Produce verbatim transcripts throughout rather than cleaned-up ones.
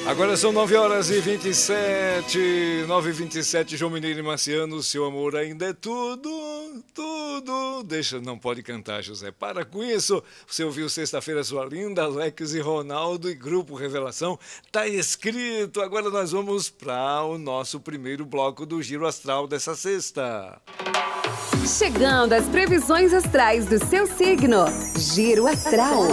Agora são nove horas e vinte e sete, nove e vinte e sete, João Mineiro e Marciano, seu amor ainda é tudo, tudo. Deixa, não pode cantar, José, para com isso. Você ouviu Sexta-feira Sua Linda, Alex e Ronaldo e Grupo Revelação, tá escrito. Agora nós vamos para o nosso primeiro bloco do Giro Astral dessa sexta. Chegando às previsões astrais do seu signo, Giro Astral.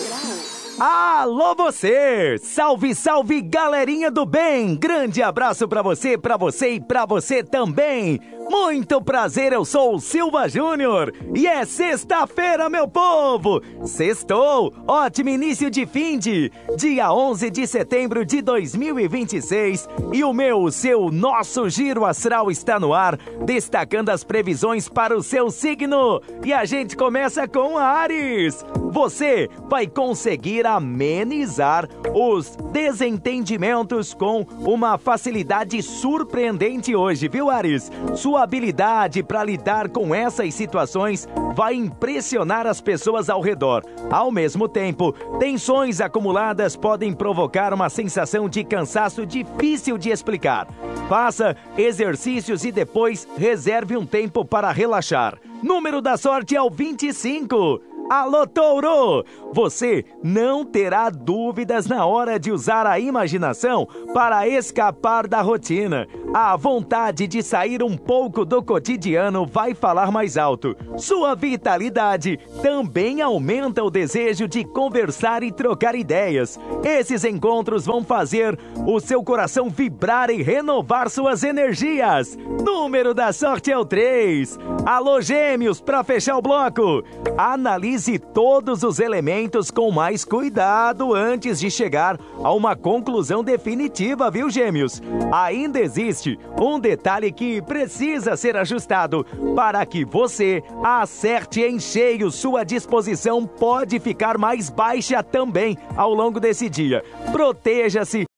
Alô você! Salve, salve, galerinha do bem! Grande abraço pra você, pra você e pra você também! Muito prazer, eu sou o Silva Júnior e é sexta-feira, meu povo! Sextou! Ótimo início de fim de dia onze de setembro de dois mil e vinte e seis e o meu, o seu, nosso Giro Astral está no ar, destacando as previsões para o seu signo. E a gente começa com Áries. Você vai conseguir amenizar os desentendimentos com uma facilidade surpreendente hoje, viu, Áries? Sua habilidade para lidar com essas situações vai impressionar as pessoas ao redor. Ao mesmo tempo, tensões acumuladas podem provocar uma sensação de cansaço difícil de explicar. Faça exercícios e depois reserve um tempo para relaxar. Número da sorte é o vinte e cinco. Alô, Touro! Você não terá dúvidas na hora de usar a imaginação para escapar da rotina. A vontade de sair um pouco do cotidiano vai falar mais alto. Sua vitalidade também aumenta o desejo de conversar e trocar ideias. Esses encontros vão fazer o seu coração vibrar e renovar suas energias. Número da sorte é o três. Alô, Gêmeos, para fechar o bloco. Analise todos os elementos com mais cuidado antes de chegar a uma conclusão definitiva, viu, Gêmeos? Ainda existe um detalhe que precisa ser ajustado. Para que você acerte em cheio, sua disposição pode ficar mais baixa também ao longo desse dia. Proteja-se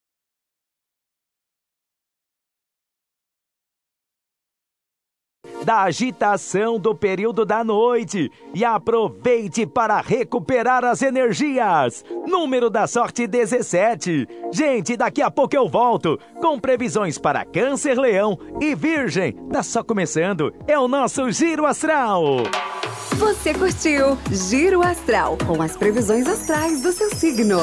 da agitação do período da noite e aproveite para recuperar as energias. Número da sorte dezessete. Gente, daqui a pouco eu volto com previsões para Câncer, Leão e Virgem. Tá só começando, é o nosso Giro Astral. Você curtiu Giro Astral com as previsões astrais do seu signo.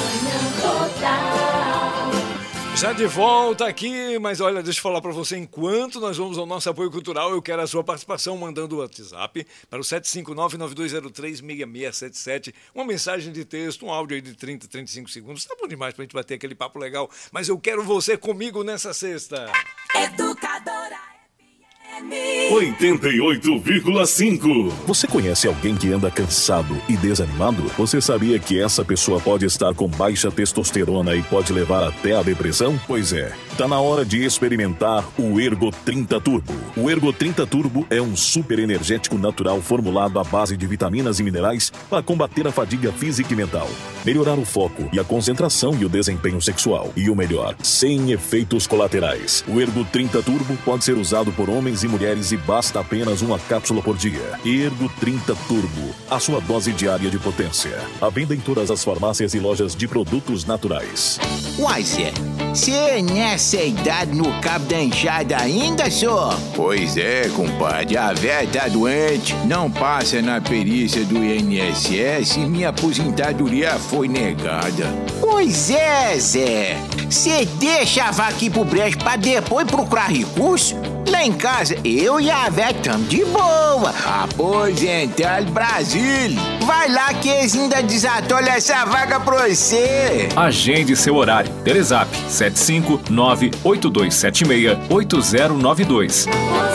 Já de volta aqui, mas olha, deixa eu falar para você, enquanto nós vamos ao nosso apoio cultural, eu quero a sua participação mandando o WhatsApp para o sete cinco nove, nove dois zero três, seis seis sete sete, uma mensagem de texto, um áudio aí de trinta, trinta e cinco segundos, tá bom demais pra gente bater aquele papo legal, mas eu quero você comigo nessa sexta. Educadora oitenta e oito vírgula cinco. Você conhece alguém que anda cansado e desanimado? Você sabia que essa pessoa pode estar com baixa testosterona e pode levar até a depressão? Pois é, tá na hora de experimentar o Ergo trinta Turbo. O Ergo trinta Turbo é um super energético natural formulado à base de vitaminas e minerais para combater a fadiga física e mental, melhorar o foco e a concentração e o desempenho sexual. E o melhor, sem efeitos colaterais. O Ergo trinta Turbo pode ser usado por homens e mulheres e basta apenas uma cápsula por dia. Ergo trinta Turbo, a sua dose diária de potência. À venda em todas as farmácias e lojas de produtos naturais. Uai, Zé, você nessa idade no cabo da enxada ainda, só? Pois é, compadre, a véia tá doente, não passa na perícia do I N S S e minha aposentadoria foi negada. Pois é, Zé, você deixa a vaca ir pro brejo pra depois procurar recurso? Lá em casa, eu e a véia tamo de boa. Aposentado Brasil. Vai lá que eles ainda desatolham essa vaga pra você. Agende seu horário. Telezap sete cinco nove, oito dois sete seis, oito zero nove dois.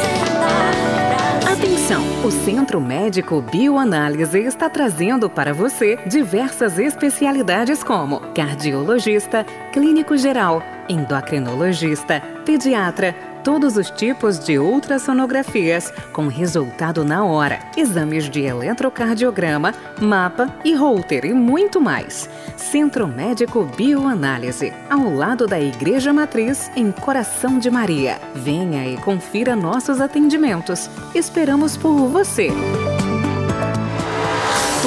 Atenção! O Centro Médico Bioanálise está trazendo para você diversas especialidades como cardiologista, clínico geral, endocrinologista, pediatra, todos os tipos de ultrassonografias com resultado na hora, exames de eletrocardiograma, mapa e Holter e muito mais. Centro Médico Bioanálise, ao lado da Igreja Matriz, em Coração de Maria. Venha e confira nossos atendimentos. Esperamos por você.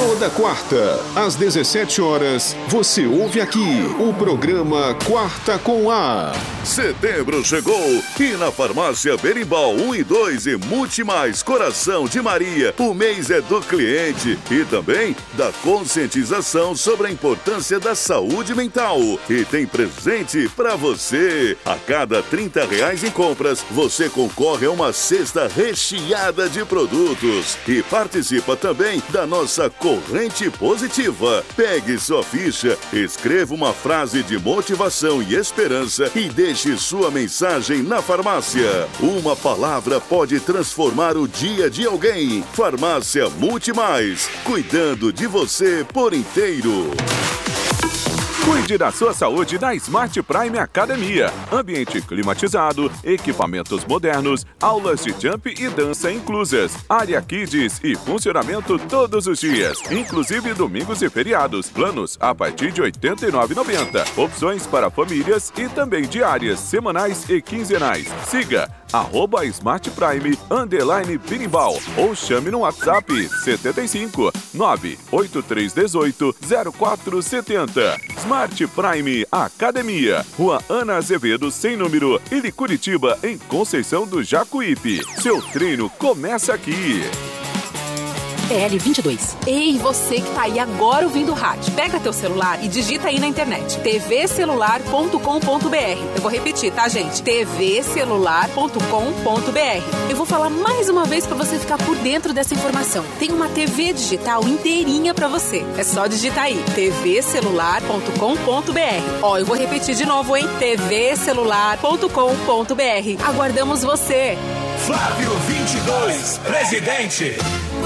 Toda quarta, às dezessete horas, você ouve aqui o programa Quarta com A. Setembro chegou e na farmácia Berimbau um e dois e Multimais Coração de Maria, o mês é do cliente e também da conscientização sobre a importância da saúde mental. E tem presente pra você. A cada trinta reais em compras, você concorre a uma cesta recheada de produtos e participa também da nossa corrente positiva. Pegue sua ficha, escreva uma frase de motivação e esperança e deixe sua mensagem na farmácia. Uma palavra pode transformar o dia de alguém. Farmácia Multimais, cuidando de você por inteiro. Cuide da sua saúde na Smart Prime Academia. Ambiente climatizado, equipamentos modernos, aulas de jump e dança inclusas, área kids e funcionamento todos os dias, inclusive domingos e feriados. Planos a partir de oitenta e nove reais e noventa centavos. Opções para famílias e também diárias, semanais e quinzenais. Siga arroba Smart Prime, underline Birimbau, ou chame no WhatsApp setenta e cinco, nove oito três um oito, zero quatro sete zero. Smart Prime Academia, Rua Ana Azevedo, sem número, Ili Curitiba, em Conceição do Jacuípe. Seu treino começa aqui. L vinte e dois. Ei, você que tá aí agora ouvindo o rádio. Pega teu celular e digita aí na internet t v celular ponto com ponto b r. Eu vou repetir, tá, gente? t v celular ponto com ponto b r. Eu vou falar mais uma vez pra você ficar por dentro dessa informação. Tem uma T V digital inteirinha pra você. É só digitar aí t v celular ponto com ponto b r. Ó, eu vou repetir de novo, hein? t v celular ponto com ponto b r. Aguardamos você. Flávio vinte e dois, presidente.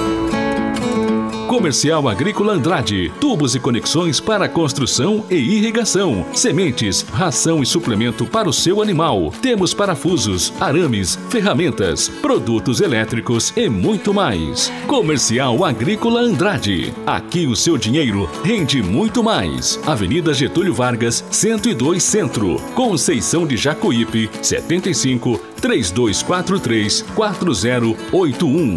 Comercial Agrícola Andrade, tubos e conexões para construção e irrigação, sementes, ração e suplemento para o seu animal. Temos parafusos, arames, ferramentas, produtos elétricos e muito mais. Comercial Agrícola Andrade, aqui o seu dinheiro rende muito mais. Avenida Getúlio Vargas, cento e dois Centro, Conceição de Jacuípe, setenta e cinco, três dois quatro três, quatro zero oito um.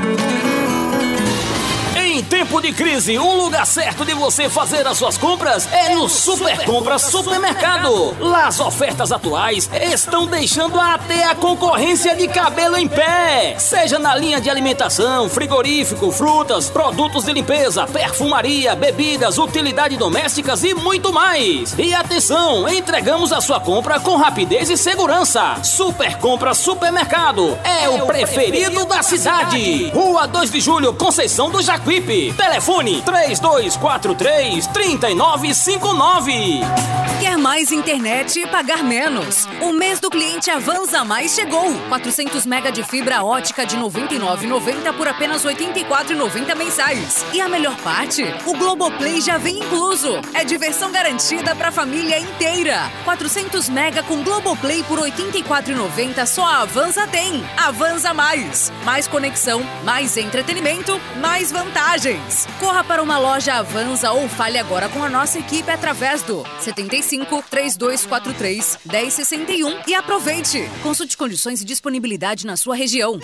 Em tempo de crise, o lugar certo de você fazer as suas compras é no Super Compras Supermercado. Lá as ofertas atuais estão deixando até a concorrência de cabelo em pé. Seja na linha de alimentação, frigorífico, frutas, produtos de limpeza, perfumaria, bebidas, utilidades domésticas e muito mais. E atenção, entregamos a sua compra com rapidez e segurança. Super Compras Supermercado é o preferido da cidade. Rua dois de Julho, Conceição do Jacuípe. Telefone três dois quatro três, três nove cinco nove. Quer mais internet e pagar menos? O mês do cliente Avanza Mais chegou. quatrocentos mega de fibra ótica de noventa e nove reais e noventa centavos por apenas oitenta e quatro reais e noventa centavos mensais. E a melhor parte? O Globoplay já vem incluso. É diversão garantida para a família inteira. quatrocentos mega com Globoplay por oitenta e quatro reais e noventa centavos só a Avanza tem. Avanza Mais. Mais conexão, mais entretenimento, mais vantagens. Corra para uma loja Avanza ou fale agora com a nossa equipe através do setenta e cinco, três dois quatro três, um zero seis um e aproveite. Consulte condições e disponibilidade na sua região.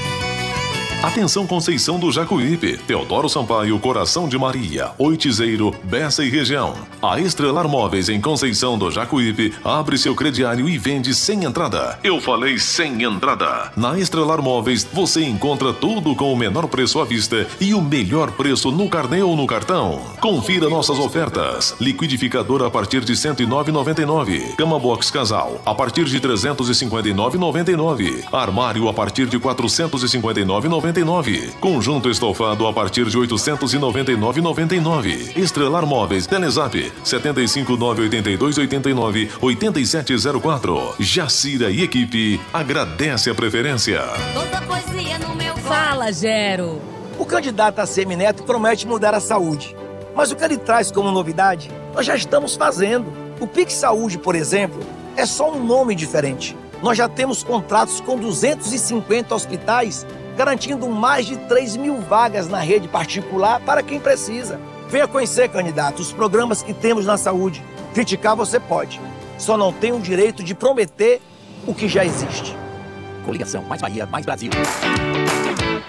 Atenção Conceição do Jacuípe, Teodoro Sampaio, Coração de Maria, Oitizeiro, Bessa e região. A Estrelar Móveis em Conceição do Jacuípe abre seu crediário e vende sem entrada. Eu falei sem entrada. Na Estrelar Móveis você encontra tudo com o menor preço à vista e o melhor preço no carnê ou no cartão. Confira nossas ofertas. Liquidificador a partir de cento e nove reais e noventa e nove centavos. Cama Box Casal a partir de trezentos e cinquenta e nove reais e noventa e nove centavos. Armário a partir de quatrocentos e cinquenta e nove reais e noventa e nove centavos. Conjunto estofado a partir de oitocentos e noventa e nove reais e noventa e nove centavos. Estrelar Móveis, Telezap setenta e cinco, nove oito dois, oito nove, oito sete zero quatro. Jacira e equipe agradece a preferência. Toda poesia no meu... Fala, Gero. O candidato a Semineto promete mudar a saúde. Mas o que ele traz como novidade, nós já estamos fazendo. O Pix Saúde, por exemplo, é só um nome diferente. Nós já temos contratos com duzentos e cinquenta hospitais, garantindo mais de três mil vagas na rede particular para quem precisa. Venha conhecer, candidato, os programas que temos na saúde. Criticar você pode, só não tem o direito de prometer o que já existe. Coligação Mais Bahia, Mais Brasil.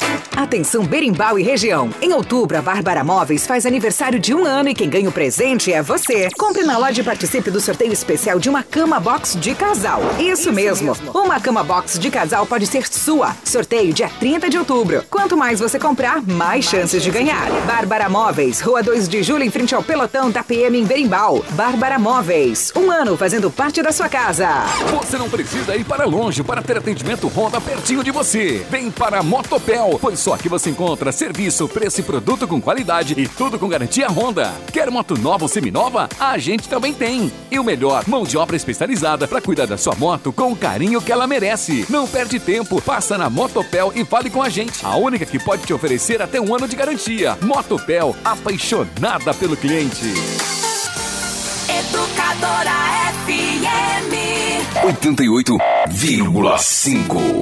Atenção Berimbau e região. Em outubro, a Bárbara Móveis faz aniversário de um ano e quem ganha o presente é você. Compre na loja e participe do sorteio especial de uma cama box de casal. Isso, Isso mesmo. mesmo. Uma cama box de casal pode ser sua. Sorteio dia trinta de outubro. Quanto mais você comprar, mais, mais chances de ganhar. Bárbara Móveis, Rua dois de Julho, em frente ao pelotão da P M em Berimbau. Bárbara Móveis, um ano fazendo parte da sua casa. Você não precisa ir para longe para ter atendimento Honda pertinho de você. Vem para a Motopel, pois só aqui você encontra serviço, preço e produto com qualidade e tudo com garantia Honda. Quer moto nova ou seminova? A gente também tem. E o melhor, mão de obra especializada para cuidar da sua moto com o carinho que ela merece. Não perde tempo, passa na Motopel e fale com a gente. A única que pode te oferecer até um ano de garantia. Motopel, apaixonada pelo cliente. Educadora F M oitenta e oito vírgula cinco.